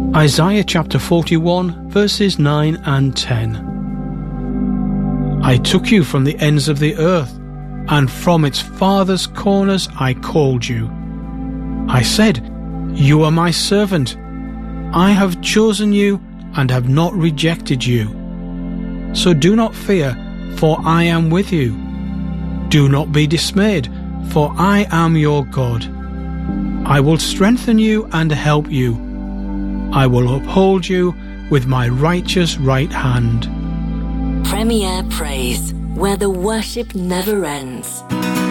Isaiah chapter 41 verses 9 and 10. I took you from the ends of the earth, and from its farthest corners I called you. I said, you are my servant. I have chosen you and have not rejected you. So do not fear, for I am with you. Do not be dismayed, for I am your God. I will strengthen you and help you. I will uphold you with my righteous right hand. Premier Praise, where the worship never ends.